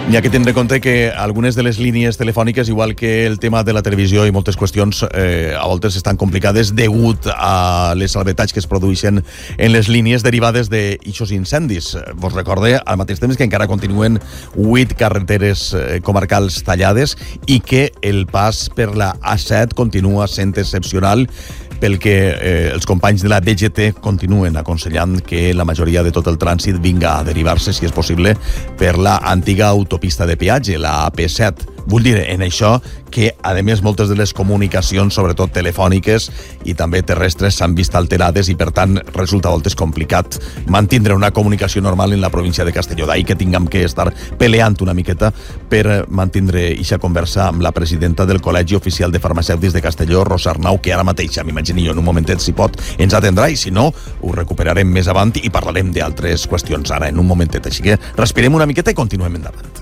N'hi ha que tindre en compte que algunes de les línies telefòniques, igual que el tema de la televisió i moltes qüestions, a voltes estan complicades degut a les salvetats que es produeixen en les línies derivades d'aixos incendis. Vos recorde, al mateix temps, que encara continuen 8 carreteres comarcals tallades i que el pas per la A7 continua sent excepcional, pel que els companys de la DGT continuen aconsellant que la majoria de tot el trànsit vinga a derivar-se, si és possible, per la antiga autopista de peatge, la AP7. Vull dir, en això, que, a més, moltes de les comunicacions, sobretot telefòniques i també terrestres, s'han vist alterades i, per tant, resulta a voltes complicat mantindre una comunicació normal en la província de Castelló. D'ahir que tinguem que estar peleant una miqueta per mantindre eixa conversa amb la presidenta del Col·legi Oficial de Farmacèutics de Castelló, Rosa Arnau, que ara mateix, m'imagino jo, en un momentet, si pot, ens atendrà, i si no, ho recuperarem més avant i parlarem d'altres qüestions ara, en un momentet. Així que respirem una miqueta i continuem endavant.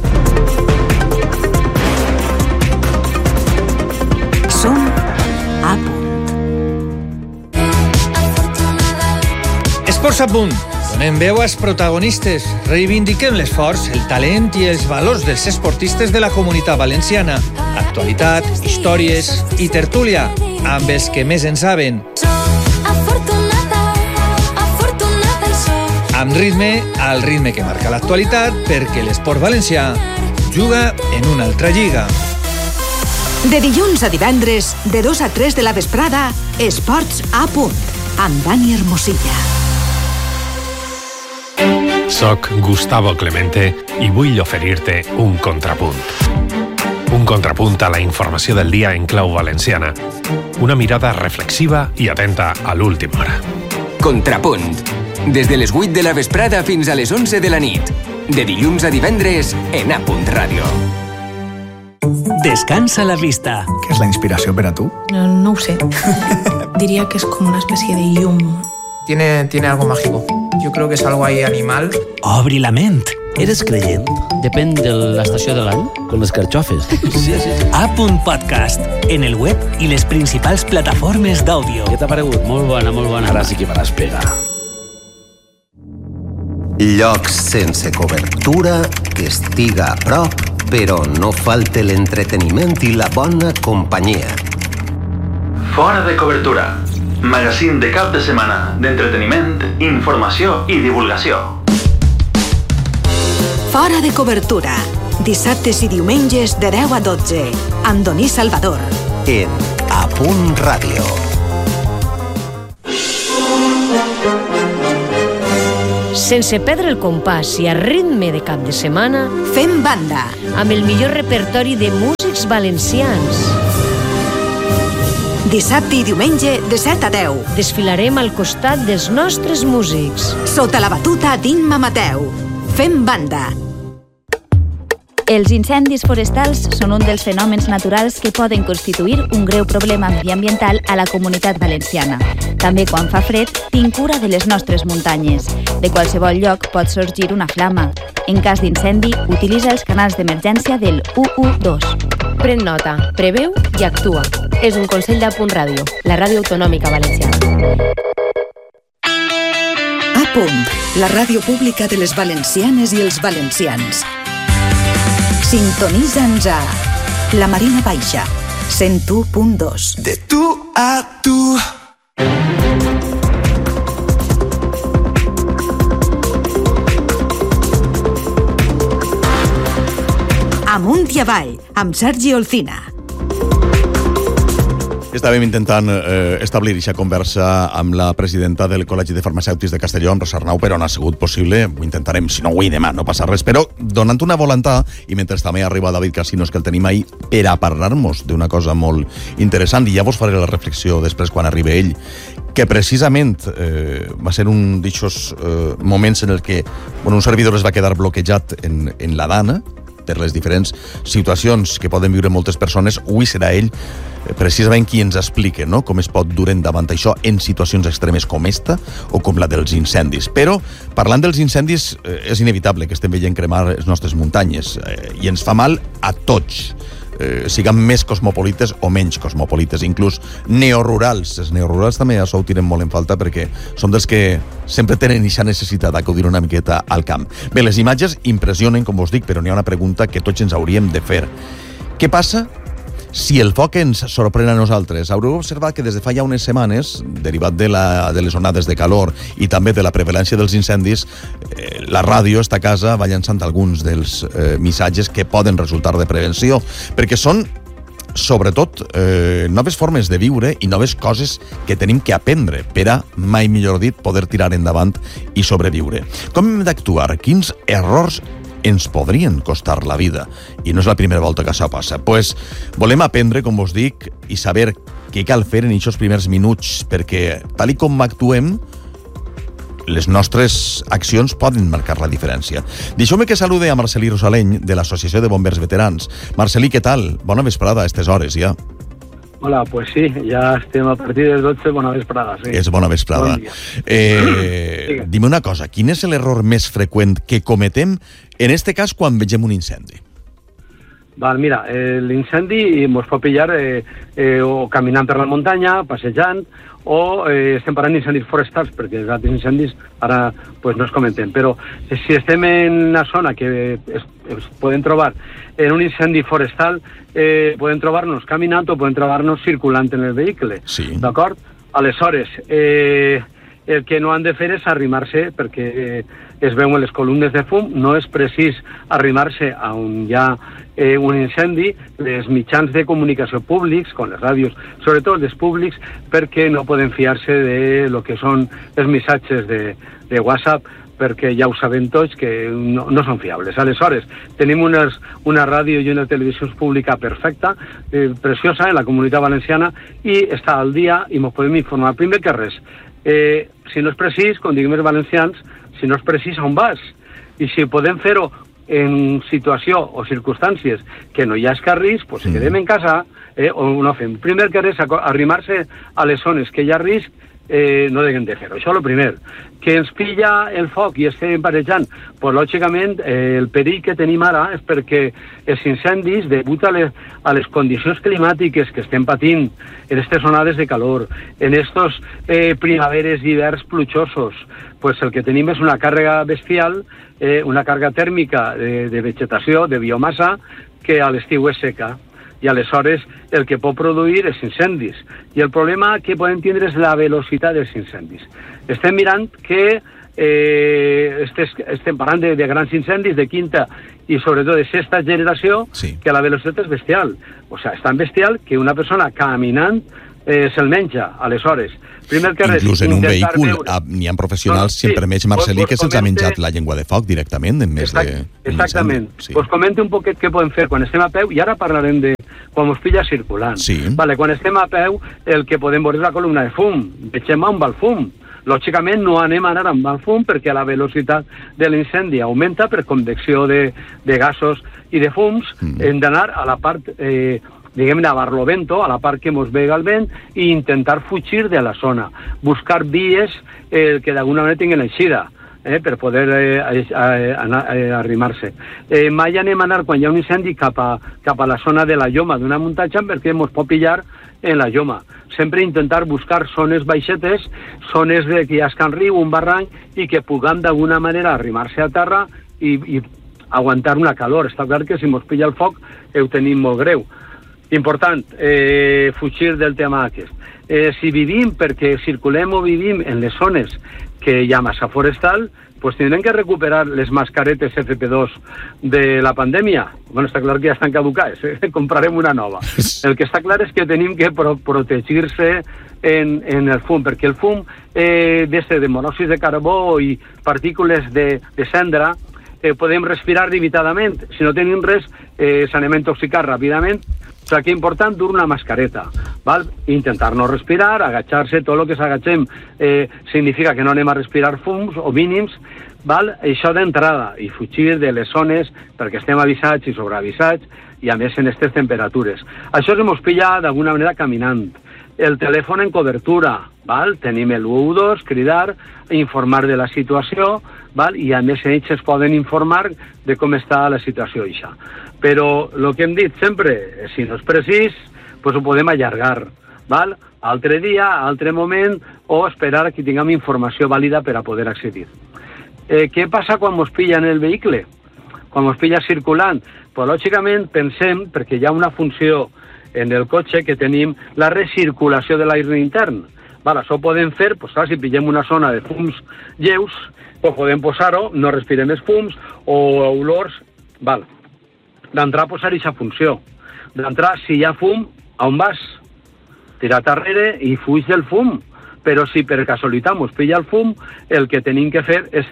Som a punt. Esports a punt. Donem veu als protagonistes. Reivindiquem l'esforç, el talent i els valors dels esportistes de la Comunitat Valenciana. Actualitat, històries i tertúlia amb els que més en saben. Amb ritme, al ritme que marca l'actualitat, perquè l'esport valencià juga en una altra lliga. De dilluns a divendres, de 2 a 3 de la vesprada, Esports a punt, amb Dani Hermosilla. Soc Gustavo Clemente i vull oferir-te un contrapunt. Un contrapunt a la informació del dia en clau valenciana. Una mirada reflexiva i atenta a l'última hora. Contrapunt. Des de les 8 de la vesprada fins a les 11 de la nit. De dilluns a divendres en A Punt Ràdio. Descansa la vista. ¿Qué es la inspiración para tú? No sé. Diría que es como una especie de yum. Tiene algo mágico. Yo creo que es algo ahí animal. Obri la ment. Eres creient? Depèn de l'estació de l'any, com les carxofes. Sí. A Punt Podcast, en el web i les principals plataformes d'àudio. Què t'ha paregut? Molt bona. Ara sí que me l'has pegat. Llocs sense cobertura, que estiga a prop, però no falte l'entreteniment i la bona companyia. Fora de cobertura. Magazín de cap de setmana d'entreteniment, informació i divulgació. Fora de cobertura. Dissabtes i diumenges de 10 a 12. Amb Doní Salvador. En A Punt Ràdio. Sense perdre el compàs i a ritme de cap de setmana, fem banda amb el millor repertori de músics valencians. Dissabte i diumenge de 7 a 10. Desfilarem al costat dels nostres músics. Sota la batuta d'Imma Mateu. Fem banda. Els incendis forestals són un dels fenòmens naturals que poden constituir un greu problema mediambiental a la Comunitat Valenciana. També quan fa fred, tinc cura de les nostres muntanyes. De qualsevol lloc pot sorgir una flama. En cas d'incendi, utilitza els canals d'emergència del 112. Pren nota, preveu i actua. És un consell d'A Punt Ràdio, la ràdio autonòmica valenciana. A Punt, la ràdio pública de les valencianes i els valencians. Sintonitza'ns a La Marina Baixa, 101.2. De tu a tu. Amunt i avall, amb Sergi Olcina. Estàvem intentant establir aquesta conversa amb la presidenta del Col·legi de Farmacèutics de Castelló, amb Rosa Arnau, però no ha sigut possible. Ho intentarem, si no avui demà, no passa res. Però donant una volantà, i mentre també arriba David Casinos, que el tenim ahir, per a parlar-nos d'una cosa molt interessant, i ja vos faré la reflexió després quan arribi ell, que precisament va ser un d'aixòs moments en el que un servidor es va quedar bloquejat en la Dana, per les diferents situacions que poden viure moltes persones. Avui serà ell precisament qui ens explica, no?, com es pot dur endavant això en situacions extremes com esta o com la dels incendis. Però, parlant dels incendis, és inevitable que estem veient cremar les nostres muntanyes i ens fa mal a tots. siguem més cosmopolites o menys cosmopolites, inclús neorurals. Els neorurals també això ho tirem molt en falta perquè són dels que sempre tenen aquesta necessitat d'acudir una miqueta al camp. Bé, les imatges impressionen, com us dic, però n'hi ha una pregunta que tots ens hauríem de fer. Què passa si el foc ens sorprèn a nosaltres? Haureu observat que des de fa ja unes setmanes, derivat de les onades de calor i també de la prevalència dels incendis, la ràdio, esta casa, va llançant alguns dels missatges que poden resultar de prevenció, perquè són sobretot noves formes de viure i noves coses que tenim que aprendre per a, mai millor dit, poder tirar endavant i sobreviure. Com hem d'actuar? Quins errors ens podrien costar la vida? I no és la primera volta que això passa. Pues volem aprendre, com us dic, i saber què cal fer en aquests primers minuts, perquè tal i com actuem, les nostres accions poden marcar la diferència. Deixeu-me que salude a Marcelí Rosaleny, de l'Associació de Bombers Veterans. Marcelí, què tal? Bona vesprada a aquestes hores, ja. Hola, pues sí, ja estem a partir de les 12, bona vesprada. Sí. És bona vesprada. Bon dime una cosa, quin és l'error més freqüent que cometem, en este cas, quan vegem un incendi? Val, mira, l'incendi ens pot pillar o caminant per la muntanya, passejant, o estem parlant d'incendis forestals, perquè els altres incendis ara pues, no els comentem. Però si estem en una zona que es poden trobar en un incendi forestal, podem trobar-nos caminant o podem trobar-nos circulant en el vehicle. Sí. D'acord? Aleshores, el que no han de fer és arrimar-se, perquè es veuen les columnes de fum, no és precís arrimar-se a on hi ha un incendi, els mitjans de comunicació públics, com les ràdios, sobretot els públics, perquè no poden fiar-se de lo que són els missatges de WhatsApp, perquè ja ho sabem tots que no són fiables. Aleshores, tenim una ràdio i una televisió pública perfecta, preciosa, en la Comunitat Valenciana, i està al dia i ens podem informar. Primer que res, si no és precís, com diguem els valencians, si no és precís, on vas? I si podem fer-ho en situació o circumstàncies que no hi ha risc, doncs si quedem en casa o no fem. Primer que res, arrimar-se a les zones que hi ha risc, no deguem de fer-ho. Això és el primer. Que ens pilla el foc i estem parejant, doncs lògicament el perill que tenim ara és perquè els incendis, degut a les condicions climàtiques que estem patint en aquestes onades de calor, en estos primaveres i hiverns plujosos, pues el que tenim és una càrrega bestial, una càrrega tèrmica de vegetació, de biomassa, que a l'estiu és seca. I aleshores el que pot produir és incendis. I el problema que podem tindre és la velocitat dels incendis. Estem mirant que estem parlant de grans incendis de quinta i sobretot de sexta generació, sí, que la velocitat és bestial. O sigui, és tan bestial que una persona caminant se'l menja. Aleshores, primer que res, inclús en un vehícul n'hi ha professionals, si em permets, Marcelí, que se'ls ha menjat la llengua de foc directament en més de... Exactament. Pues comente un poquet què podem fer quan estem a peu, i ara parlarem de quan ens pilla circulant. Sí. Vale, quan estem a peu, el que podem veure és la columna de fum. Vegem on va el fum. Lògicament no anem a anar amb el fum perquè la velocitat de l'incendi augmenta per convecció de gasos i de fums. Hem d'anar a la part, diguem-ne, a barlovento, a la part que ens vega el vent, i intentar fugir de la zona. Buscar vies que d'alguna manera tinguin eixida, per poder arrimar-se. Mai anem a anar, quan hi ha un incendi, cap a la zona de la lloma d'una muntanya, perquè ens pot pillar en la lloma. Sempre intentar buscar zones baixetes, zones que hi ha escan riu, un barranc, i que puguem d'alguna manera arrimar-se a terra i aguantar una calor. Està clar que si ens pilla el foc ho tenim molt greu. Important, fugir del tema aquest. Si vivim, perquè circulem o vivim en les zones que hi ha massa forestal, doncs tindrem que recuperar les mascaretes FP2 de la pandèmia. Bueno, està clar que ja estan caducades, comprarem una nova. El que està clar és que tenim que protegir-se en el fum, perquè el fum de monòxid de carbó i partícules de cendra podem respirar limitadament. Si no tenim res, s'anem a intoxicar ràpidament. O sigui, que és important dur una mascareta, val? Intentar no respirar, agachar-se, tot el que s'agachem significa que no anem a respirar fums o mínims, val? Això d'entrada, i fugir de les zones perquè estem avisats i sobreavisats, i a més en aquestes temperatures. Això ens pilla d'alguna manera caminant. El telèfon en cobertura, val? Tenim el 112, cridar, informar de la situació, val? I a més ells es poden informar de com està la situació això. Però el que hem dit sempre, si no és precís, pues ho podem allargar, val? Altre dia, altre moment, o esperar que tinguem informació vàlida per a poder accedir. Què passa quan ens pillen el vehicle? Quan ens pilla circulant? Pues, lògicament, pensem, perquè hi ha una funció en el cotxe que tenim la recirculació de l'aire intern. Val, això ho podem fer, pues, clar, si pillem una zona de fums lleus, pues, podem posar-ho, no respirem els fums, o olors, val. D'entrar a posar aquesta funció. D'entrar, si hi ha fum, on vas? Tirat darrere i fuig del fum. Però si per casualitat ens pilla el fum, el que tenim que fer és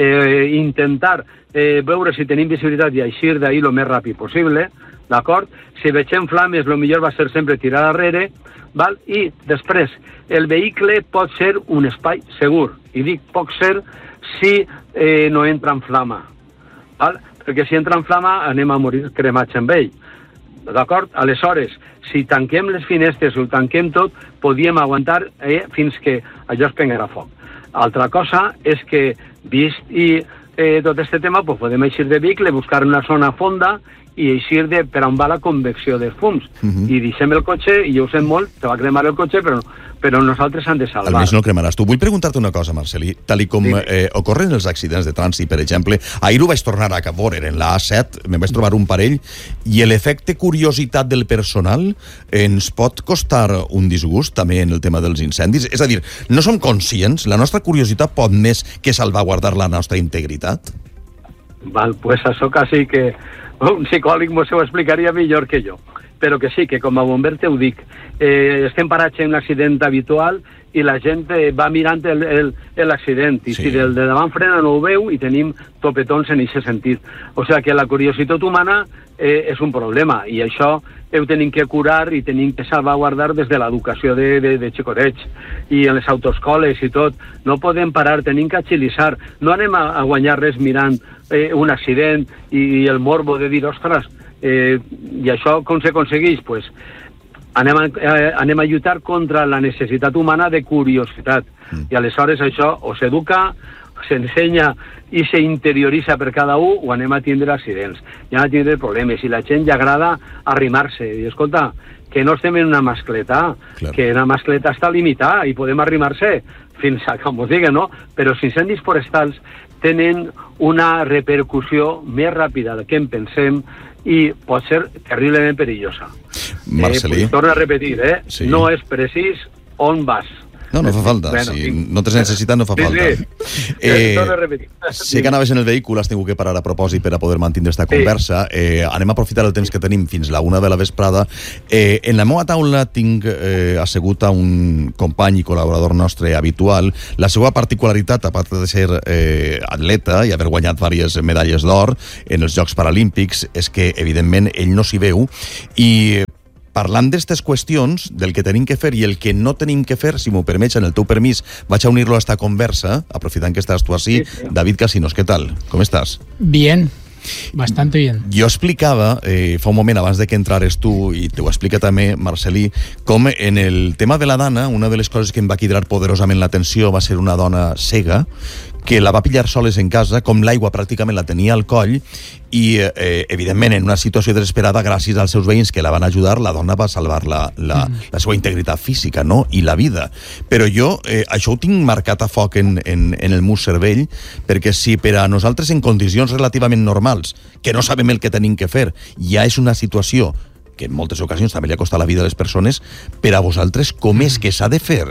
intentar veure si tenim visibilitat i eixir d'ahir el més ràpid possible, d'acord? Si veiem flames, el millor va ser sempre tirar darrere, val? I després, el vehicle pot ser un espai segur, i dic pot ser si no entra en flama, val? Perquè si entra en flama anem a morir cremats amb ell. D'acord? Aleshores, si tanquem les finestres o tanquem tot, podíem aguantar fins que allò es prenguera foc. Altra cosa és que, vist i tot aquest tema, pues, podem eixir de vehicle, buscar una zona fonda i eixir per on va la convecció dels fums. I deixem el cotxe, i jo ho sent molt, te va cremar el cotxe, però nosaltres han de salvar. Almenys no el cremaràs tu. Vull preguntar-te una cosa, Marcelí. Tal com ocorren els accidents de trànsit, per exemple, ahir ho vaig tornar a veure en la A7, me vaig trobar un parell, i l'efecte curiositat del personal ens pot costar un disgust també en el tema dels incendis. És a dir, no som conscients, la nostra curiositat pot més que salvaguardar la nostra integritat? Val, pues això quasi que un psicòleg m'ho explicaria millor que jo. Però que sí, que com a bomber te ho dic, estem parats en un accident habitual i la gent va mirant l'accident, i si del de davant frena no ho veu i tenim topetons en aquest sentit. O sigui que la curiositat humana és un problema, i això ho tenim que curar i tenim que salvaguardar des de l'educació de xicotets i en les autoescoles i tot. No podem parar, tenim que agilitzar. No anem a guanyar res mirant un accident i el morbo de dir, ostres, i això com s'aconsegueix? Pues, anem a lluitar contra la necessitat humana de curiositat, i aleshores això o s'educa, s'ensenya i s'interioritza per cada un, o anem a tindre accidents, i anem a tindre problemes, i la gent ja agrada arrimar-se, i escolta, que no estem en una mascleta, que una mascleta està limitada i podem arrimar-se fins a, com us diguen, no? Però els incendis forestals tenen una repercussió més ràpida del que en pensem i pot ser terriblement perillosa. Marcelí. Torno a repetir, Sí. No és precís on vas. No fa falta. Bueno, si no tens necessitat, no fa falta. Torno a repetir. Sé que anaves en el vehicle, has tingut que parar a propòsit per a poder mantenir esta conversa. Anem a aprofitar el temps que tenim fins la 1 de la vesprada. En la meva taula tinc assegut a un company i col·laborador nostre habitual. La seva particularitat, a part de ser atleta i haver guanyat diverses medalles d'or en els Jocs Paralímpics, és que, evidentment, ell no s'hi veu, i parlant d'aquestes qüestions, del que tenim que fer i el que no tenim que fer, si m'ho permets, en el teu permís, vaig a unir-lo a esta conversa, aprofitant que estàs tu així. David Casinos, què tal? Com estàs? Bien, bastante bien. Jo explicava, fa un moment abans de que entrares tu, i t'ho explica també Marcelí, com en el tema de la Dana, una de les coses que em va cridar poderosament l'atenció va ser una dona cega, que la va pillar soles en casa, com l'aigua pràcticament la tenia al coll, i evidentment en una situació desesperada, gràcies als seus veïns que la van ajudar, la dona va salvar la seva integritat física, no? I la vida. Però jo això ho tinc marcat a foc en el meu cervell, perquè si per a nosaltres en condicions relativament normals, que no sabem el que tenim que fer, ja és una situació que en moltes ocasions també li ha costat la vida a les persones, per a vosaltres, com és que s'ha de fer,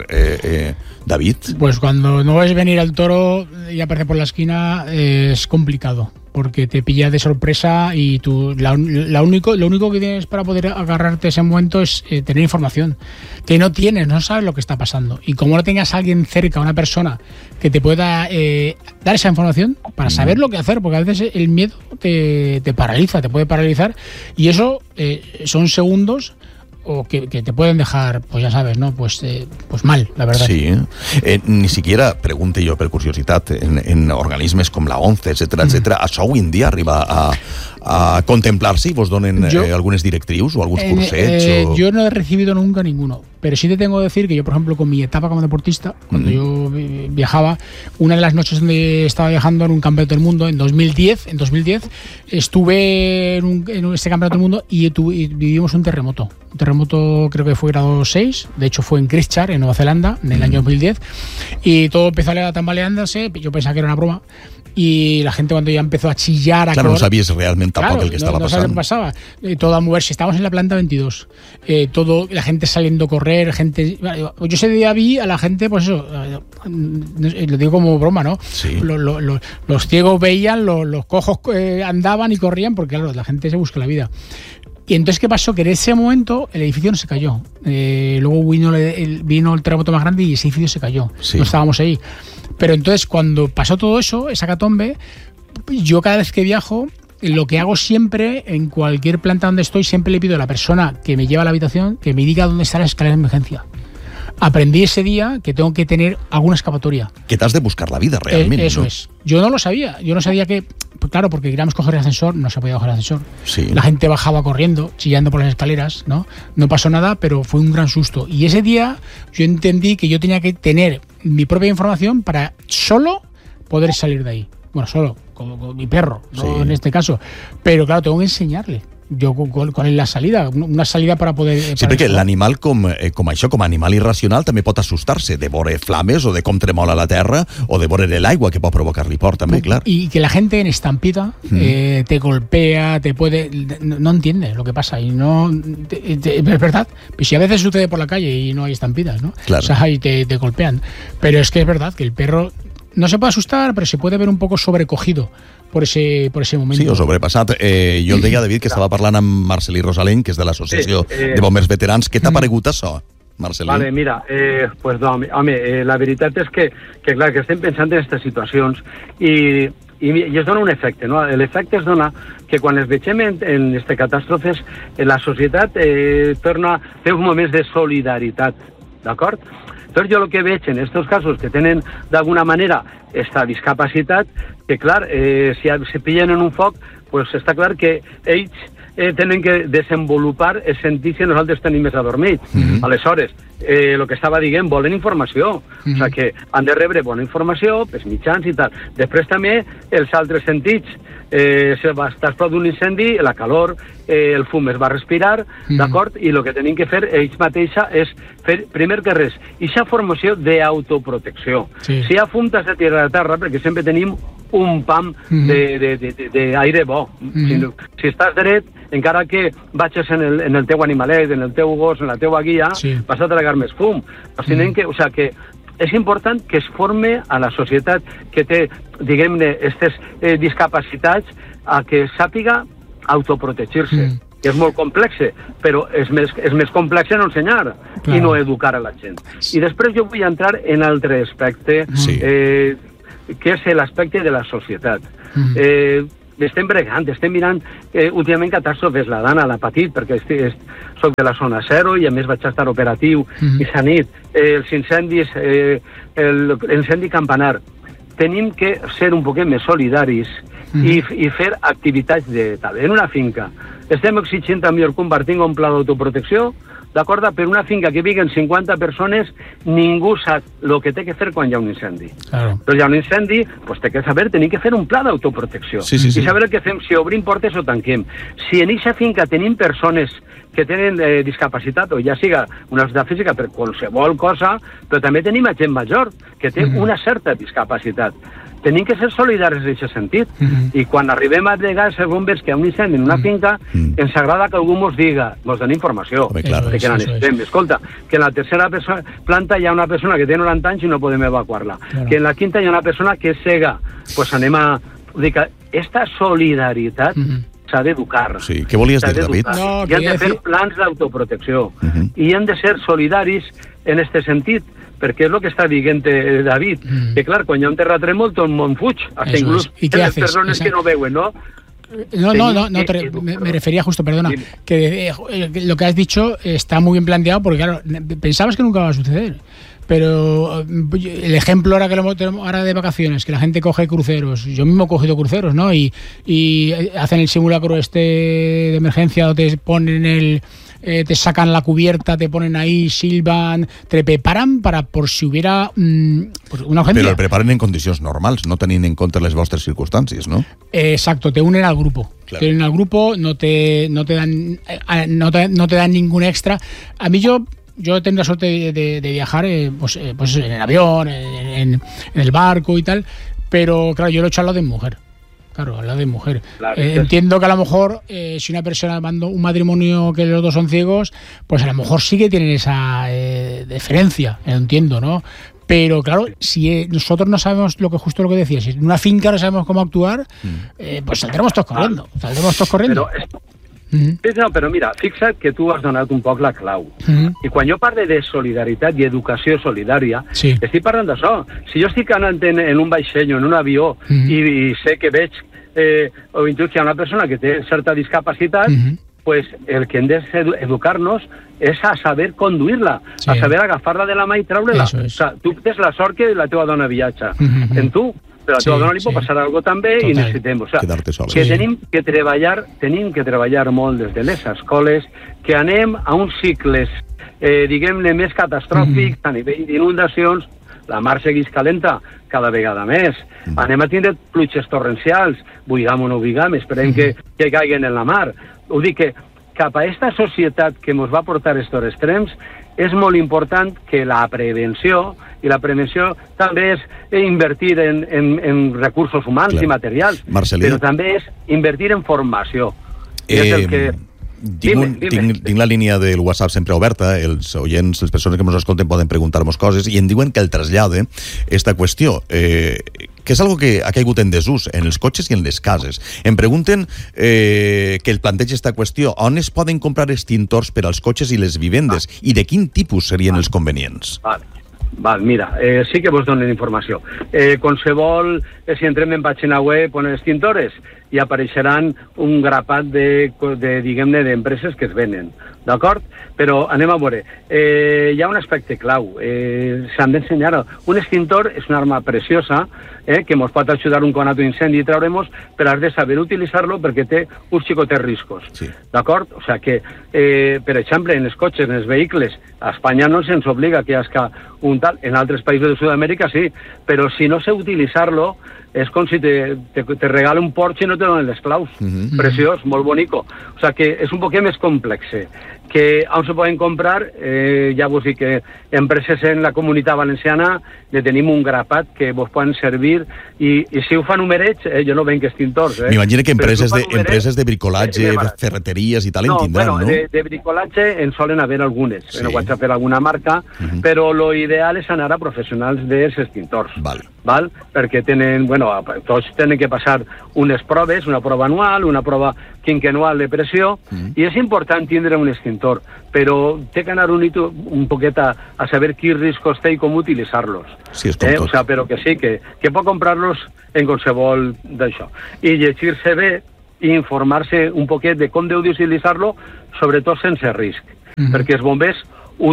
David? Pues cuando no ves venir el toro y aparece por la esquina es complicado, porque te pilla de sorpresa y tú lo único que tienes para poder agarrarte ese momento es tener información que no tienes, no sabes lo que está pasando, y como no tengas a alguien cerca, una persona que te pueda dar esa información para saber lo que hacer, porque a veces el miedo te paraliza, te puede paralizar, y eso son segundos o que te pueden dejar, pues ya sabes, ¿no? Pues mal, la verdad. Sí. Ni siquiera, pregunte jo per curiositat, en organismes com la ONCE, etcètera, això avui en dia arriba a contemplar-se i vos donen algunes directrius o alguns cursets? Yo no he recibido nunca ninguno. Pero sí te tengo que decir que yo, por ejemplo, con mi etapa como deportista, cuando yo viajaba, una de las noches donde estaba viajando en un campeonato del mundo, en 2010 estuve en este campeonato del mundo y vivimos un terremoto. Un terremoto creo que fue grado 6, de hecho fue en Christchurch, en Nueva Zelanda, en el año 2010, y todo empezó a tambaleándose, yo pensaba que era una broma, y la gente cuando ya empezó a chillar... Claro, no sabías realmente tampoco el que estaba pasando. No sabía qué pasaba. Todo a moverse. Estábamos en la planta 22. La gente saliendo a correr, yo ese día vi a la gente, pues eso, lo digo como broma, ¿no? Sí. Los ciegos veían, los cojos andaban y corrían, porque claro, la gente se busca la vida. Y entonces, ¿qué pasó? Que en ese momento el edificio no se cayó. Luego vino el terremoto más grande y ese edificio se cayó. Sí. No estábamos ahí. Pero entonces, cuando pasó todo eso, esa hecatombe, yo cada vez que viajo, lo que hago siempre, en cualquier planta donde estoy, siempre le pido a la persona que me lleva a la habitación que me diga dónde está la escalera de emergencia. Aprendí ese día que tengo que tener alguna escapatoria. Que te has de buscar la vida realmente. Eso, ¿no? Es. Yo no lo sabía. Yo no sabía que... Pues claro, porque queríamos coger el ascensor, no se podía coger el ascensor. Sí. La gente bajaba corriendo, chillando por las escaleras, ¿no? No pasó nada, pero fue un gran susto. Y ese día yo entendí que yo tenía que tener mi propia información para solo poder salir de ahí. Bueno, solo, con mi perro, ¿no? Sí. En este caso. Pero claro, tengo que enseñarle. Jo con la salida, una salida para poder... Sí, perquè l'animal com això, com a animal irracional, també pot assustar-se de veure flames o de com tremola la terra o de veure l'aigua que pot provocar-li por, també, clar. Y que la gente en estampida te golpea, te puede... No entiende lo que pasa y no... es verdad, pues si a veces sucede por la calle y no hay estampidas, ¿no? Claro. O sea, y te golpean. Pero es que es verdad que el perro no se puede asustar, pero se puede ver un poco sobrecogido por ese momento. Sí, o sobrepassat. Jo el deia, David, que estava parlant amb Marcelí Rosaleny, que és de l'Associació de Bombers Veterans. Què t'ha paregut això, Marcelí? Vale, mira, pues no, home, la veritat és que clar, que estem pensant en aquestes situacions i es dona un efecte, no? L'efecte es dona que quan es vegem en aquestes catàstrofes, la societat torna a fer uns moments de solidaritat, d'acord? Entonces yo lo que veig en estos casos que tenen d'alguna manera esta discapacitat, que clar, si se pillen en un foc, pues està clar que ells tenen que desenvolupar el sentit que nosaltres tenim més adormits. Aleshores, el que estava dient, volen informació. O sigui que han de rebre bona informació, pels mitjans i tal. Després també els altres sentits. Si estàs prop d'un incendi, la calor, el fum es va respirar, d'acord? I el que tenim que fer ells mateixa és fer, primer que res, aquesta formació d'autoprotecció. Si hi ha fum, t'has de tirar a terra, perquè sempre tenim un pam d'aire bo. Si estàs dret, encara que vagis en el teu animalet, en el teu gos, en la teua guia, vas a tragar més fum. O sigui que és important que es forme a la societat que té, diguem-ne, aquestes discapacitats a que sàpiga autoprotegir-se. Que és molt complex, però és més complex no ensenyar i no educar a la gent. I després jo vull entrar en altre aspecte, que és l'aspecte de la societat. Estem bregant, estem mirant últimament catàstrofes. La Dana l'ha patit perquè soc de la zona 0 i a més vaig estar operatiu aquesta nit. Els incendis, l'incendi Campanar. Tenim que ser un poquet més solidaris i fer activitats de tal. En una finca estem exigint també que compartim un pla d'autoprotecció, d'acord? Per una finca que viguen 50 persones, ningú sap el que té que fer quan hi ha un incendi. Però hi ha un incendi, doncs té que saber, tenim que fer un pla d'autoprotecció. I saber el que fem, si obrim portes o tanquem. Si en aquesta finca tenim persones que tenen discapacitat, o ja siga una discapacitat física per qualsevol cosa, però també tenim gent major que té una certa discapacitat. Tenim que ser solidaris en aquest sentit. I quan arribem a vegades els bombers que hi ha un incendi en una finca, ens agrada que algú ens diga, ens doni informació, que necessitem. Escolta, que en la tercera planta hi ha una persona que té 90 anys i no podem evacuar-la. Que en la quinta hi ha una persona que és cega. Doncs anem a... Vull dir que aquesta solidaritat s'ha d'educar. Sí, què volies dir, David? I han de fer plans d'autoprotecció. I han de ser solidaris en aquest sentit, perquè és el que està dient David, que clar, quan hi ha un terratrèmol tot el món fuig, hasta inclús les persones que no veuen, ¿no? No, me refería justo, perdona, que lo que has dicho está muy bien planteado, porque claro, pensabas que nunca va a suceder. Pero el ejemplo ahora que lo tenemos ahora de vacaciones, que la gente coge cruceros, yo mismo he cogido cruceros, ¿no? Y hacen el simulacro de emergencia donde ponen te sacan la cubierta, te ponen ahí, silban, te preparan para por si hubiera pues una urgència. Però el preparen en condicions normals, no tenint en compte les vostres circumstàncies, ¿no? Exacto, te unen al grupo. Claro. Te unen al grupo, no te dan ningún extra. A mí yo he tenido la suerte de viajar pues en el avión, en el barco y tal, pero claro, yo lo he hecho al lado de mujer. Claro, al lado de mujer. Claro, entiendo que a lo mejor si una persona manda un matrimonio que los dos son ciegos, pues a lo mejor sí que tienen esa deferencia, entiendo, ¿no? Pero claro, si nosotros no sabemos justo lo que decías, si en una finca no sabemos cómo actuar, pues saldremos todos corriendo. Però mira, fixa't que tu has donat un poc la clau. I quan jo parlo de solidaritat i educació solidària, estic parlant d'això. Si jo estic anant en un vaixell o en un avió i sé que veig o intuït que hi ha una persona que té certa discapacitat, pues el que hem d'educar-nos és a saber conduir-la, a saber agafar-la de la mà i treure-la. O sigui, tu tens la sort que la teva dona viatja. En tu, però a la teva dona li pot passar alguna cosa també i necessitem. O sigui, que tenim que treballar molt des de les escoles, que anem a uns cicles, diguem-ne, més catastròfics a nivell d'inundacions. La mar segueix calenta cada vegada més. Anem a tindre pluges torrencials, buigam o no buigam, esperem que caiguen en la mar. Ho dic que cap a aquesta societat que ens va portar estos extrems és molt important que la prevenció, i la prevenció també és invertir en recursos humans i materials, però també és invertir en formació. És el que... Tinc la línia del WhatsApp sempre oberta, els oients, les persones que ens escolten poden preguntar-nos coses i em diuen que el trasllade esta qüestió, que és algo que ha caigut en desús en els cotxes i en les cases. Em pregunten que el planteja esta qüestió, on es poden comprar extintors per als cotxes i les vivendes i de quin tipus serien els convenients? Val, mira, sí que vos donen informació. Qualsevol, si entrem en pàgina web, ponen extintores i apareixeran un grapat diguem-ne, d'empreses que es venen, d'acord? Però anem a veure, hi ha un aspecte clau, s'han d'ensenyar. Un extintor és una arma preciosa que ens pot ajudar un conato d'incendi i treuremos, però has de saber utilitzar-lo perquè té uns xicotes riscos, d'acord? O sigui que, per exemple, en els cotxes, en els vehicles, a Espanya no se'ns obliga que hi hagi un tal, en altres països de Sud-amèrica sí, però si no sé utilitzar-lo, és com si te regala un Porsche i no te donen les claus. Preciós, molt bonico. O sigui que és un poquet més complex. Que on se poden comprar, ja vos dic que empreses en la Comunitat Valenciana ne tenim un grapat que vos poden servir i si ho fan numerets, jo no venc extintors. M'imagino que empreses de bricolatge, ferreteries i tal en tindran, no? De bricolatge en solen haver algunes. No vaig a fer alguna marca, però lo ideal és anar a professionals dels extintors. Val? Perquè tenen, tots tenen que passar unes proves, una prova anual, una prova quinquenal de pressió, i és important tindre un extintor, però té que anar un poquet a saber quins riscos té i com utilitzar-los. Sí, és com tot. O sigui, però que sí, que pot comprar-los en qualsevol d'això. I llegir-se bé i informar-se un poquet de com deu d'utilitzar-lo, sobretot sense risc, perquè els bombers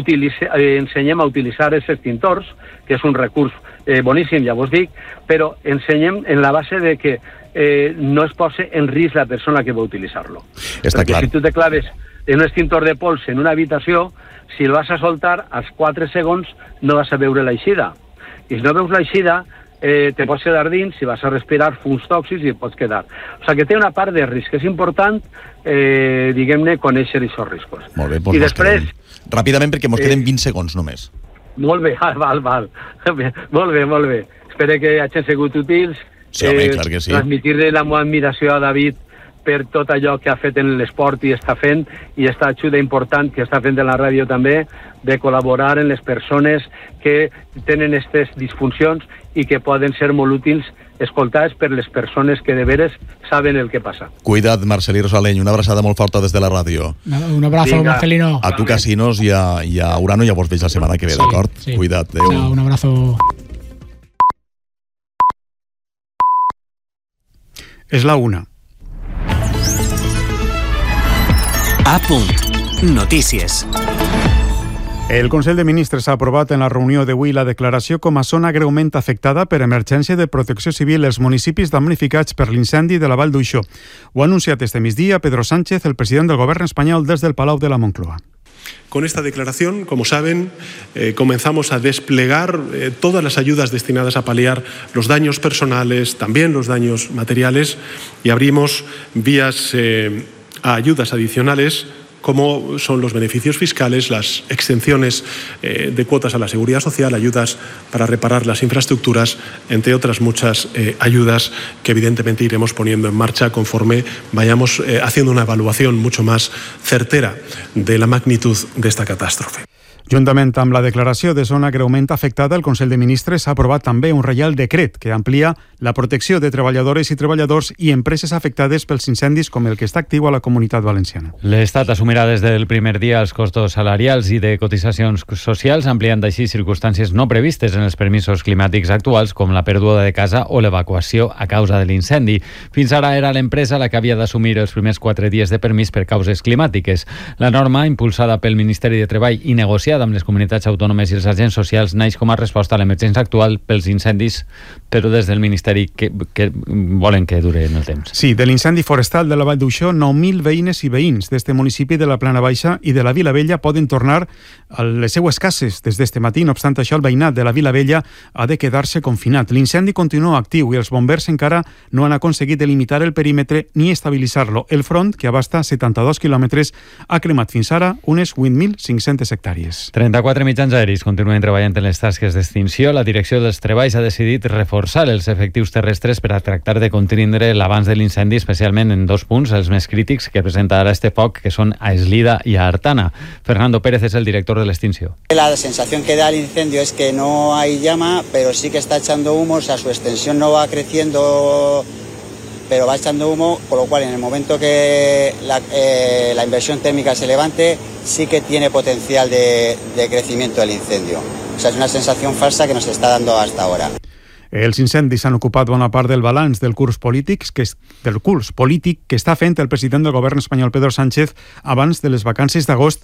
ensenyem a utilitzar els extintors, que és un recurs boníssim, ja vos dic, però ensenyem en la base de que no es posi en risc la persona que va utilitzar-lo. Perquè si tu te claves en un extintor de pols en una habitació, si el vas a soltar, als 4 segons no vas a veure l'eixida. I si no veus l'eixida, te pots quedar dins, si vas a respirar fums tòxics i et pots quedar. O sigui que té una part de risc. És important, diguem-ne, conèixer aquests riscos. Molt bé, doncs després... Ràpidament, perquè ens queden 20 segons només. Molt bé, val. Molt bé. Espero que hagin sigut útils. Sí, home, clar que sí. Transmitir-li la meva admiració a David per tot allò que ha fet en l'esport i està fent, i aquesta ajuda important que està fent en la ràdio també, de col·laborar en les persones que tenen aquestes disfuncions i que poden ser molt útils escoltades per les persones que de veres saben el que passa. Cuida't, Marcelí Rosaleny, una abraçada molt forta des de la ràdio. Un abrazo, Marcelino. A tu, Casinos, i a Urano ja vos veig la setmana que ve, d'acord? Cuida't, adeu. Un abrazo. És la 1. A punt. Notícies. El Consell de Ministres ha aprovat en la reunió d'avui la declaració com a zona greument afectada per emergència de protecció civil els municipis damnificats per l'incendi de la Vall d'Uixó. Ho ha anunciat este migdia Pedro Sánchez, el president del Govern espanyol, des del Palau de la Moncloa. Con esta declaración, como saben, comenzamos a desplegar todas las ayudas destinadas a paliar los daños personales, también los daños materiales, y abrimos vías a ayudas adicionales, como son los beneficios fiscales, las exenciones de cuotas a la seguridad social, ayudas para reparar las infraestructuras, entre otras muchas ayudas que evidentemente iremos poniendo en marcha conforme vayamos haciendo una evaluación mucho más certera de la magnitud de esta catástrofe. Juntament amb la declaració de zona greument afectada, el Consell de Ministres ha aprovat també un Reial Decret que amplia la protecció de treballadores i treballadors i empreses afectades pels incendis com el que està actiu a la Comunitat Valenciana. L'Estat assumirà des del primer dia els costos salarials i de cotitzacions socials, ampliant així circumstàncies no previstes en els permisos climàtics actuals, com la pèrdua de casa o l'evacuació a causa de l'incendi. Fins ara era l'empresa la que havia d'assumir els primers 4 dies de permís per causes climàtiques. La norma, impulsada pel Ministeri de Treball i negociada amb les comunitats autònomes i els agents socials, naix com a resposta a l'emergència actual pels incendis, però des del Ministeri que volen que dure en el temps. Sí, de l'incendi forestal de la Vall d'Uixó, 9.000 veïnes i veïns d'este municipi de la Plana Baixa i de la Vila Vella poden tornar a les seues cases des d'este matí. No obstant això, el veïnat de la Vila Vella ha de quedar-se confinat. L'incendi continua actiu i els bombers encara no han aconseguit delimitar el perímetre ni estabilitzar-lo. El front, que abasta 72 quilòmetres, ha cremat fins ara unes 8.500 hectàrees. 34 mitjans aeris continuen treballant en les tasques d'extinció. La direcció dels treballs ha decidit reforçar els efectius terrestres per a tractar de contindre l'abans de l'incendi, especialment en 2 punts, els més crítics que presenta ara este foc, que són a Eslida y a Artana. Fernando Pérez es el director de la extinción. La sensación que da el incendio es que no hay llama, pero sí que está echando humo, o sea, su extensión no va creciendo, pero va echando humo, con lo cual en el momento que la inversión térmica se levante, sí que tiene potencial de crecimiento del incendio. O sea, es una sensación falsa que nos está dando hasta ahora. Els incendis han ocupat bona part del balanç del curs polític que està fent el president del govern espanyol, Pedro Sánchez, abans de les vacances d'agost,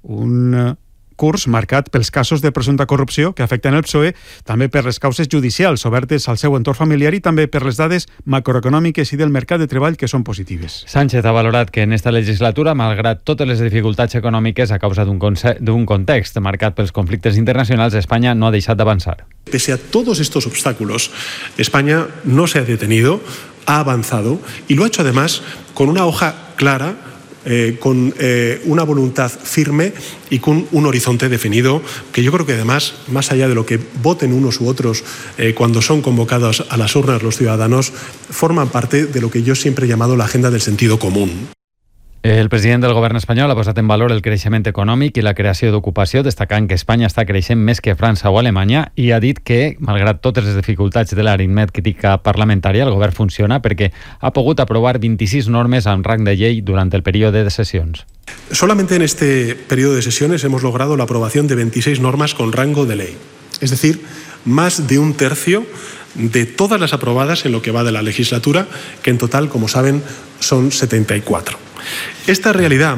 un curs marcat pels casos de presumpta corrupció que afecten el PSOE, també per les causes judicials obertes al seu entorn familiar i també per les dades macroeconòmiques i del mercat de treball que són positives. Sánchez ha valorat que en esta legislatura, malgrat totes les dificultats econòmiques a causa d'un context marcat pels conflictes internacionals, Espanya no ha deixat d'avançar. Pese a todos estos obstáculos, España no se ha detenido, ha avanzado y lo ha hecho además con una hoja clara, con una voluntad firme y con un horizonte definido que yo creo que además, más allá de lo que voten unos u otros cuando son convocados a las urnas los ciudadanos, forman parte de lo que yo siempre he llamado la agenda del sentido común. El president del govern espanyol ha posat en valor el creixement econòmic i la creació d'ocupació, destacant que Espanya està creixent més que França o Alemanya, i ha dit que, malgrat totes les dificultats de l'aritmètica parlamentària, el govern funciona perquè ha pogut aprovar 26 normes amb rang de llei durant el període de sessions. Solamente en este periodo de sesiones hemos logrado la aprobación de 26 normas con rango de ley. Es decir, más de un tercio de todas las aprobadas en lo que va de la legislatura, que en total, como saben, son 74. Esta realidad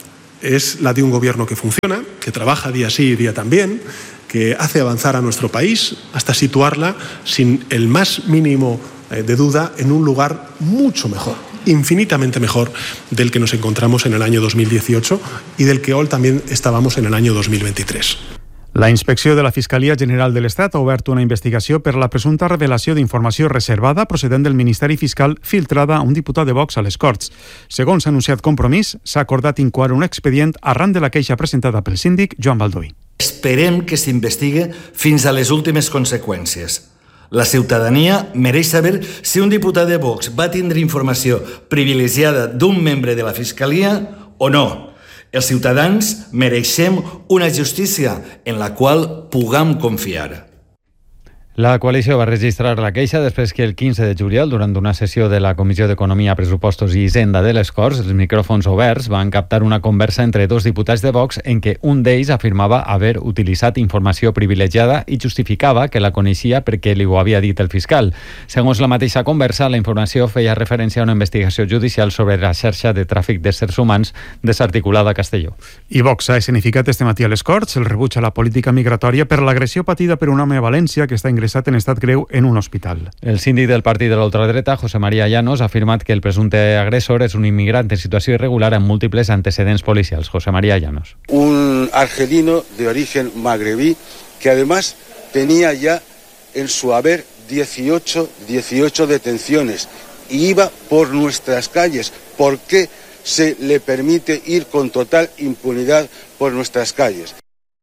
es la de un gobierno que funciona, que trabaja día sí y día también, que hace avanzar a nuestro país hasta situarla sin el más mínimo de duda en un lugar mucho mejor, infinitamente mejor del que nos encontramos en el año 2018 y del que hoy también estábamos en el año 2023. La Inspecció de la Fiscalia General de l'Estat ha obert una investigació per la presumpta revelació d'informació reservada procedent del Ministeri Fiscal filtrada a un diputat de Vox a les Corts. Segons ha anunciat Compromís, s'ha acordat incoar un expedient arran de la queixa presentada pel síndic Joan Baldoi. Esperem que s'investigue fins a les últimes conseqüències. La ciutadania mereix saber si un diputat de Vox va tindre informació privilegiada d'un membre de la Fiscalia o no. Els ciutadans mereixem una justícia en la qual puguem confiar. La coalició va registrar la queixa després que el 15 de juliol, durant una sessió de la Comissió d'Economia, Pressupostos i Hisenda de les Corts, els micròfons oberts van captar una conversa entre dos diputats de Vox en què un d'ells afirmava haver utilitzat informació privilegiada i justificava que la coneixia perquè li ho havia dit el fiscal. Segons la mateixa conversa, la informació feia referència a una investigació judicial sobre la xarxa de tràfic d'éssers humans desarticulada a Castelló. I Vox ha escenificat este matí a les Corts el rebuig a la política migratòria per l'agressió patida per un home a València que està ingressat en estat greu en un hospital. El síndic del partit de la ultradreta, José María Llanos, ha afirmat que el presumpte agressor és un immigrant en situació irregular amb múltiples antecedents policials. José María Llanos. Un argelino de origen magrebí que además tenía ya en su haber 18 detenciones y iba por nuestras calles. ¿Por qué se le permite ir con total impunidad por nuestras calles?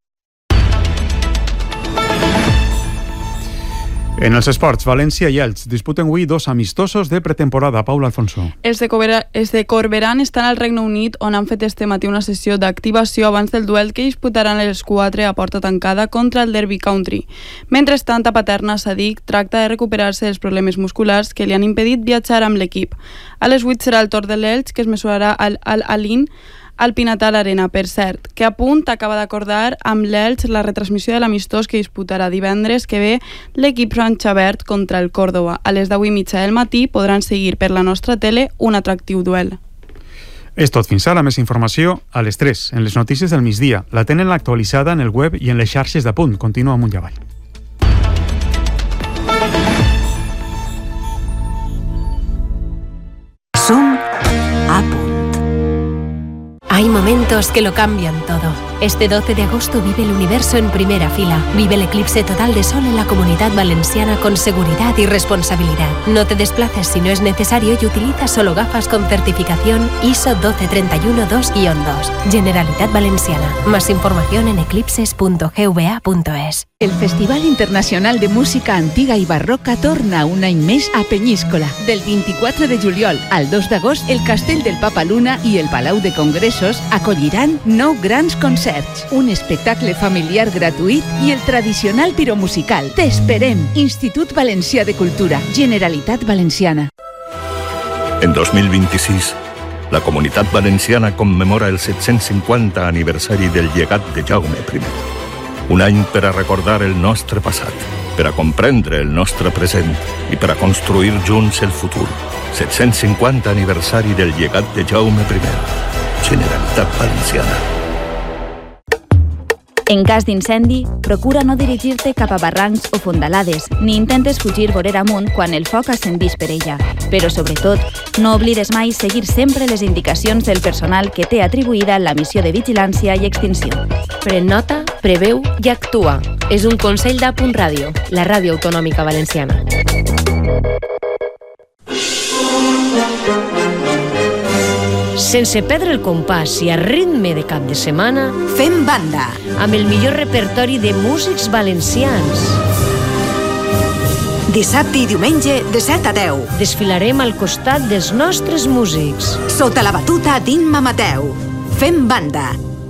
En els esports, València i Elx disputen avui dos amistosos de pretemporada. Paula Alfonso. Els de Corberan estan al Regne Unit, on han fet este matí una sessió d'activació abans del duel que disputaran els 4 a porta tancada contra el Derby County. Mentrestant, a Paterna, Sadik tracta de recuperar-se dels problemes musculars que li han impedit viatjar amb l'equip. A les 8 serà el torn de l'Elx, que es mesurarà al Alin al Pinatal Arena, per cert, que a punt acaba d'acordar amb l'Elx la retransmissió de l'amistós que disputarà divendres que ve l'equip Ranxavert contra el Córdoba. A les 10:30 del matí podran seguir per la nostra tele un atractiu duel. És tot fins ara. Més informació a les 3, en les notícies del migdia. La tenen actualitzada en el web i en les xarxes d'Apunt. Continua amunt i avall. Som a Punt. Hay momentos que lo cambian todo. Este 12 de agosto vive el universo en primera fila. Vive el eclipse total de sol en la Comunidad Valenciana con seguridad y responsabilidad. No te desplaces si no es necesario y utiliza solo gafas con certificación ISO 12312-2. Generalitat Valenciana. Más información en eclipses.gva.es. El Festival Internacional de Música Antiga i Barroca torna un any més a Penyíscola. Del 24 de juliol al 2 d'agost, el Castell del Papa Luna i el Palau de Congressos acolliran 9 grans concerts, un espectacle familiar gratuït i el tradicional piromusical. T'esperem! Institut Valencià de Cultura, Generalitat Valenciana. En 2026, la Comunitat Valenciana commemora el 750 aniversari del llegat de Jaume I. Un any per a recordar el nostre passat, per a comprendre el nostre present i per a construir junts el futur. 750 aniversari del llegat de Jaume I. Generalitat Valenciana. En cas d'incendi, procura no dirigir-te cap a barrancs o fondalades, ni intentes fugir vorera amunt quan el foc ascendís per ella. Però, sobretot, no oblides mai seguir sempre les indicacions del personal que té atribuïda la missió de vigilància i extinció. Pren nota, preveu i actua. És un consell d'Apunt Ràdio, la ràdio autonòmica valenciana. Sense perdre el compàs i a ritme de cap de setmana, fem banda amb el millor repertori de músics valencians. Dissabte i diumenge de 7 a 10. Desfilarem al costat dels nostres músics. Sota la batuta d'Imma Mateu. Fem banda.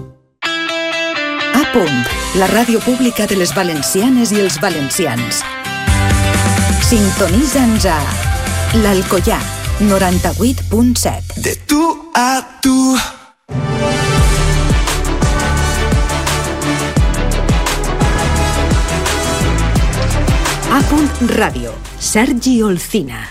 A Punt, la ràdio pública de les valencianes i els valencians. Sintonitza'ns a l'Alcoià, 98.7. De tu a tu. A Punt Ràdio, Sergi Olcina.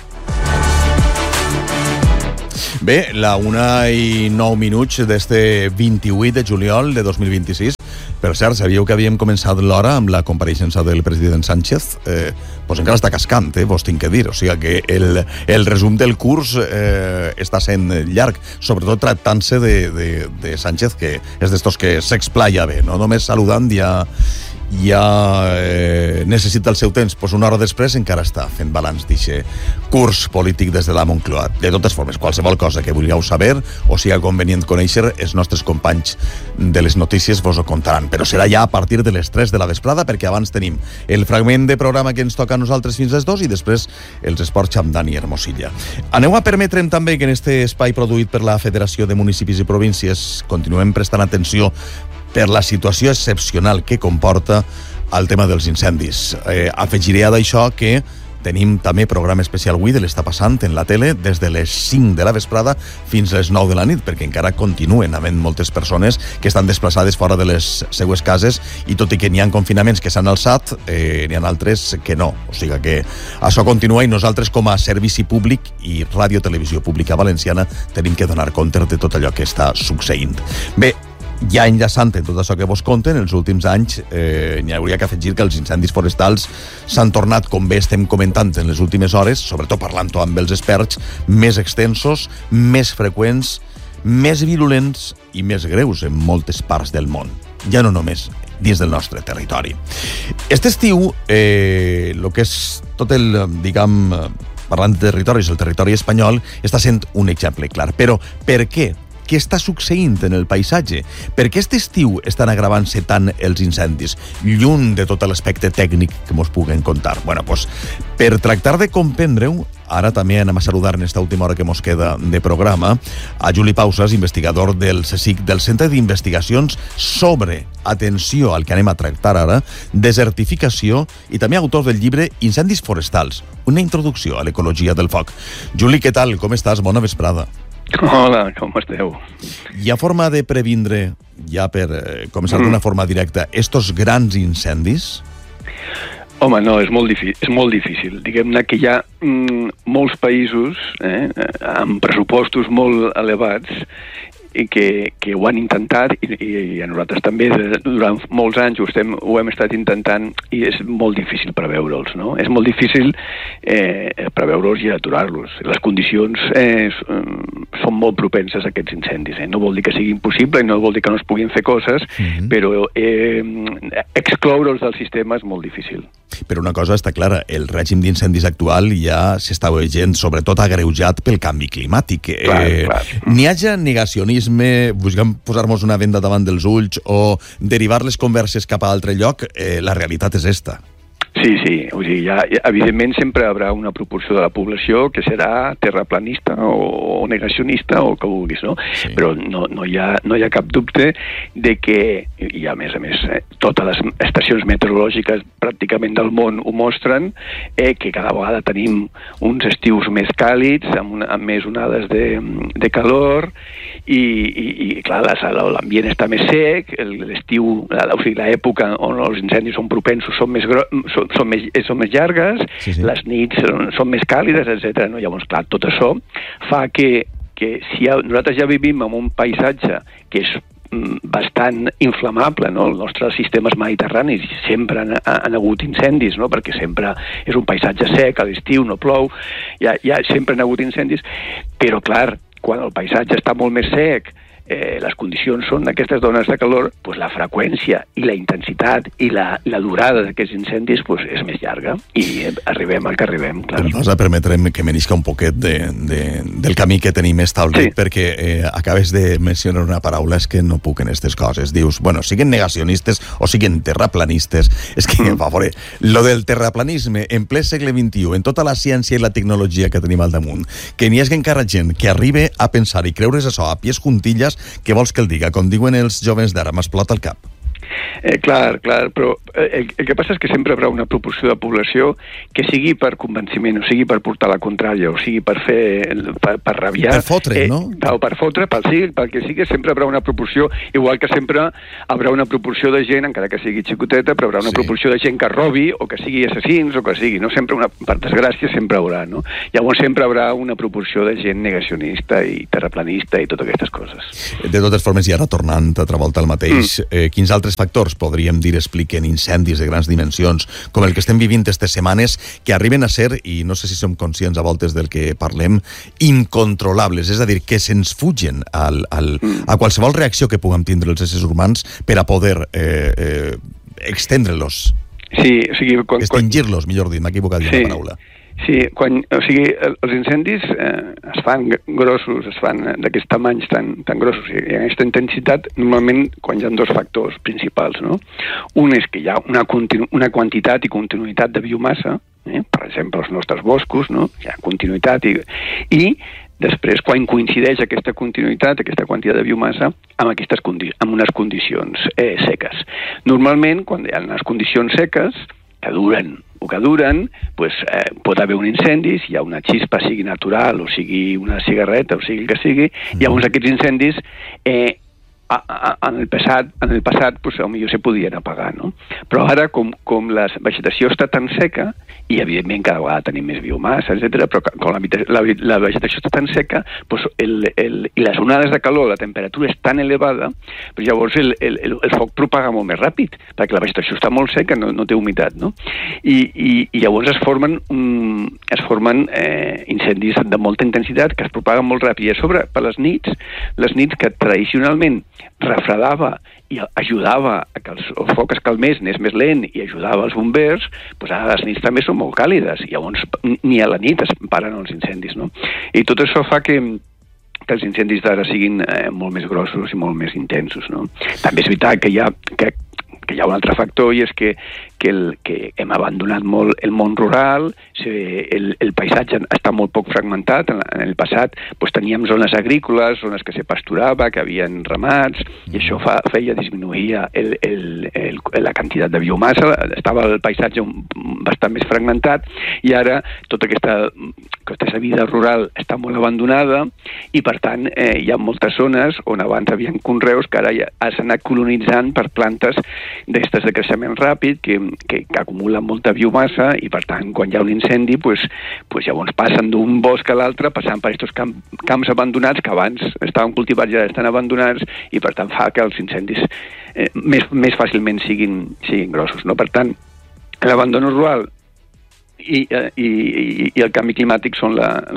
Bé, la 1:09 d'este 28 de juliol de 2026. Per cert, sabíeu que havíem començat l'hora amb la compareixença del president Sánchez? Pues encara està cascant, vos tinc que dir. O sigui que el resum del curs està sent llarg, sobretot tractant-se de Sánchez, que és d'estos que s'explaya bé, no només saludant ja necessita el seu temps, doncs una hora després encara està fent balanç d'aquest curs polític des de la Moncloa. De totes formes, qualsevol cosa que vulgueu saber o sigui convenient conèixer, els nostres companys de les notícies vos ho contaran, però serà ja a partir de les 3 de la vesprada, perquè abans tenim el fragment de programa que ens toca a nosaltres fins les 2 i després els esports amb Dani Hermosilla. Aneu a permetre'm també que en este espai produït per la Federació de Municipis i Províncies continuem prestant atenció per la situació excepcional que comporta al tema dels incendis. Afegiré a d'això que tenim també programa especial avui de l'Està passant en la tele des de les 5 de la vesprada fins a les 9 de la nit, perquè encara continuen havent moltes persones que estan desplaçades fora de les seues cases i tot i que n'hi ha confinaments que s'han alçat, n'hi ha altres que no. O sigui que això continua i nosaltres com a servici públic i Ràdio Televisió Pública Valenciana tenim que donar compte de tot allò que està succeint. Bé, ja enllaçant en tot això que vos conten, en els últims anys n'hi hauria que afegir que els incendis forestals s'han tornat, com bé estem comentant en les últimes hores, sobretot parlant-ho amb els experts, més extensos, més freqüents, més virulents i més greus en moltes parts del món, ja no només dins del nostre territori. Aquest estiu, el que és tot el, diguem, parlant de territoris, el territori espanyol, està sent un exemple clar. Però per què? Què està succeint en el paisatge? Per què aquest estiu estan agravant-se tant els incendis? Lluny de tot l'aspecte tècnic que mos puguen contar. Bueno, doncs, per tractar de comprendre-ho, ara també anem a saludar en esta última hora que mos queda de programa a Juli Pausas, investigador del CSIC, del Centre d'Investigacions sobre, atenció al que anem a tractar ara, desertificació, i també autor del llibre Incendis forestals, una introducció a l'ecologia del foc. Juli, què tal? Com estàs? Bona vesprada. Hola, com esteu? Hi ha forma de previndre, ja per començar d'una forma directa, estos grans incendis? Home, no, és molt difícil. Diguem-ne que hi ha molts països amb pressupostos molt elevats i que ho han intentat i a nosaltres també durant molts anys ho hem estat intentant i és molt difícil preveure'ls, no? És molt difícil preveure'ls i aturar-los. Les condicions són molt propenses a aquests incendis. No vol dir que sigui impossible i no vol dir que no es puguin fer coses, però excloure'ls del sistema és molt difícil. Però una cosa està clara, el règim d'incendis actual ja s'està veient sobretot agreujat pel canvi climàtic. N'hi hagi negacionisme, busquem posar-nos una venda davant dels ulls o derivar les converses cap a altre lloc, la realitat és esta. Sí, o sigui, evidentment sempre hi haurà una proporció de la població que serà terraplanista o negacionista o que vulguis, no? Sí. Però no hi ha cap dubte de que, i a més, totes les estacions meteorològiques pràcticament del món ho mostren, que cada vegada tenim uns estius més càlids, amb més onades de calor, i clar, l'ambient està més sec, l'estiu, o sigui, l'època on els incendis són propensos són més llargues, les nits són més càlides, etc. No? Llavors, clar, tot això fa que si nosaltres ja vivim en un paisatge que és bastant inflamable, no? Els nostres sistemes mediterranis sempre han hagut incendis, no? Perquè sempre és un paisatge sec, a l'estiu no plou, ja sempre han hagut incendis, però clar, quan el paisatge està molt més sec, les condicions són aquestes dones de calor, doncs la freqüència i la intensitat i la durada d'aquests incendis és més llarga i arribem al que arribem. Clar. Vas a permetre'm que m'enisca un poquet del camí que tenim establit, perquè acabes de mencionar una paraula, és que no puc en aquestes coses. Dius, bueno, siguen negacionistes o siguen terraplanistes. És que, per favor, lo del terraplanisme en ple segle XXI, en tota la ciència i la tecnologia que tenim al damunt, que n'hi hagi encara gent que arribi a pensar i creure's això a pies juntilles. Què vols que el diga? Com diuen els jovens d'ara, m'explota el cap. Clar, però el que passa és que sempre hi haurà una proporció de població que sigui per convenciment, o sigui per portar la contrària, o sigui per per rabiar. Per fotre, no? O per fotre, pel que sigui, sempre hi haurà una proporció, igual que sempre hi haurà una proporció de gent, encara que sigui xicoteta, però hi haurà una proporció de gent que robi, o que sigui assassins, o que sigui, no? Sempre per desgràcia, sempre hi haurà, no? Llavors sempre hi haurà una proporció de gent negacionista i terraplanista i totes aquestes coses. De totes formes, i ara tornant altra volta al mateix, quins altres factors, podríem dir, expliquen incendis de grans dimensions, com el que estem vivint aquestes setmanes, que arriben a ser, i no sé si som conscients a voltes del que parlem, incontrolables, és a dir, que se'ns fugen a qualsevol reacció que puguem tindre els éssers humans per a poder extendre-los. Sí, o sigui... Extingir-los, millor dit, m'he equivocat de la paraula. Sí, els incendis es fan grossos, es fan d'aquests tamanys tan grossos i aquesta intensitat, normalment quan hi ha dos factors principals, no? Un és que hi ha una quantitat i continuïtat de biomassa, per exemple, els nostres boscos, no? Hi ha continuïtat i després, quan coincideix aquesta continuïtat, aquesta quantitat de biomassa, amb unes condicions seques. Normalment, quan hi ha unes condicions seques, que duren, pues, pot haver un incendi, si hi ha una xispa, sigui natural, o sigui una cigarreta, o sigui el que sigui, llavors aquests incendis en el passat pues, potser se podien apagar, no? Però ara, com la vegetació està tan seca, i evidentment cada vegada tenim més biomassa, etc., però com la vegetació està tan seca, pues, i les onades de calor, la temperatura és tan elevada, pues, llavors el foc propaga molt més ràpid, perquè la vegetació està molt seca, no té humitat, no? I llavors es formen incendis de molta intensitat que es propaguen molt ràpid. I a sobre, per les nits que tradicionalment refredava i ajudava a que el foc es calmés, anés més lent i ajudava els bombers, doncs ara les nits també són molt càlides, i llavors ni a la nit es paren els incendis, no? I tot això fa que els incendis d'ara siguin molt més grossos i molt més intensos, no? També és veritat que hi ha un altre factor, i és que hem abandonat molt el món rural, el paisatge està molt poc fragmentat. En el passat doncs, teníem zones agrícoles, zones que se pasturava, que havien ramats, i això feia disminuir la quantitat de biomassa, estava el paisatge bastant més fragmentat, i ara tota aquesta vida rural està molt abandonada, i per tant hi ha moltes zones on abans havien conreus que ara ja s'han anat colonitzant per plantes d'estes de creixement ràpid que acumulen molta biomassa, i per tant quan hi ha un incendi pues llavors passen d'un bosc a l'altre, passant per aquests camps abandonats que abans estaven cultivats i ara estan abandonats, i per tant fa que els incendis més fàcilment siguin grossos, no? Per tant, l'abandono rural i el canvi climàtic són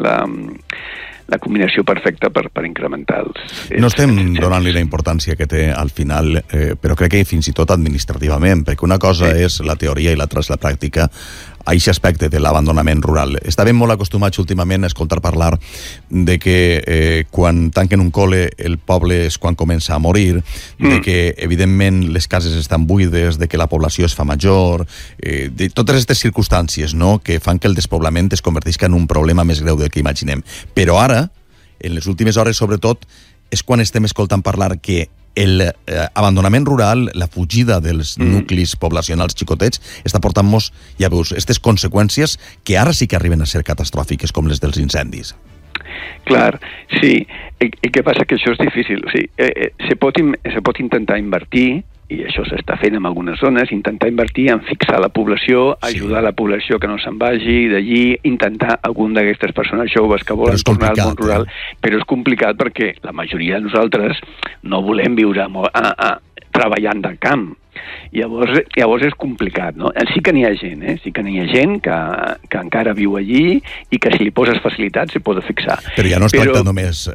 la combinació perfecta per incrementar els... No estem donant-li la importància que té al final, però crec que fins i tot administrativament, perquè una cosa és la teoria i l'altra és la pràctica, a aquest aspecte de l'abandonament rural. Estàvem molt acostumats últimament a escoltar parlar de que quan tanquen un col·le el poble és quan comença a morir, de que evidentment les cases estan buides, de que la població es fa major, de totes aquestes circumstàncies, no?, que fan que el despoblament es convertisca en un problema més greu del que imaginem. Però ara, en les últimes hores sobretot, és quan estem escoltant parlar que l'abandonament rural, la fugida dels nuclis poblacionals xicotets, està portant-nos, ja veus, aquestes conseqüències que ara sí que arriben a ser catastròfiques, com les dels incendis. Clar, sí. El que passa que això és difícil. O sigui, se pot intentar invertir, i això s'està fent en algunes zones, intentar invertir en fixar la població, ajudar la població que no se'n vagi d'allí, intentar algun d'aquestes persones joves que volen tornar al món rural, però és complicat perquè la majoria de nosaltres no volem viure treballant del camp. Llavors és complicat, no? Sí que n'hi ha gent, sí que n'hi ha gent que encara viu allí i que si li poses facilitats se pot fixar. Però ja no es tracta només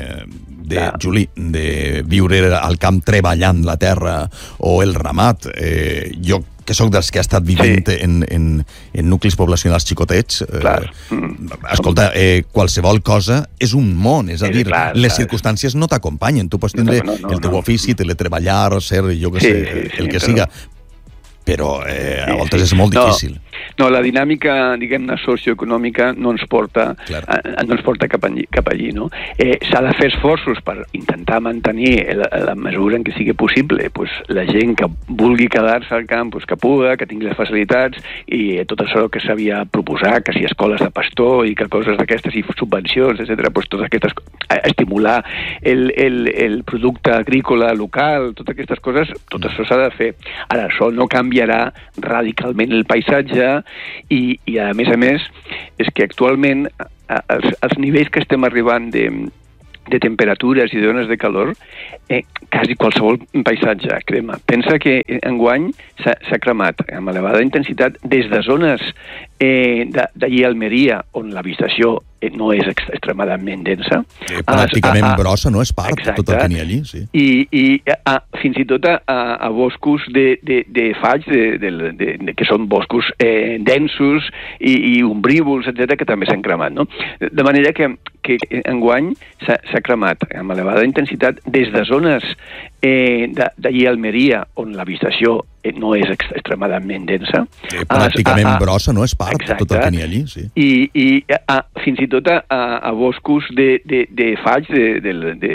Juli, de viure al camp treballant la terra o el ramat. Jo que sóc dels que ha estat vivint en nuclis poblacionals xicotets, escolta, qualsevol cosa és un món, és a dir, les circumstàncies no t'acompanyen, tu pots tindre el teu ofici, teletreballar, ser, jo què sé, el que siga, però a voltes és molt difícil. No, la dinàmica, diguem-ne, socioeconòmica no ens porta cap allí, no? S'ha de fer esforços per intentar mantenir la mesura en què sigui possible la gent que vulgui quedar-se al camp, que pugui, que tingui les facilitats, i tot això que s'havia proposat, que si escoles de pastor i que coses d'aquestes, i subvencions, etc., totes aquestes, estimular el producte agrícola local, totes aquestes coses, tot això s'ha de fer. Ara, això no canviarà radicalment el paisatge, i a més, és que actualment els nivells que estem arribant de temperatures i de zones de calor, quasi qualsevol paisatge crema. Pensa que enguany s'ha cremat amb elevada intensitat des de zones d'allí a Almeria, on la vegetació no és extremadament densa. Pràcticament brossa, no? És part, tot el que n'hi ha allí, sí. I fins i tot a boscos de faigs, que són boscos densos i ombrívols, etc., que també s'han cremat, no? De manera que enguany s'ha cremat amb elevada intensitat des de zones d'allí a Almeria, on la vegetació no és extremadament densa. Pràcticament brossa, no? És part de tot el que n'hi ha allí, sí. I fins i tot a boscos de faig, de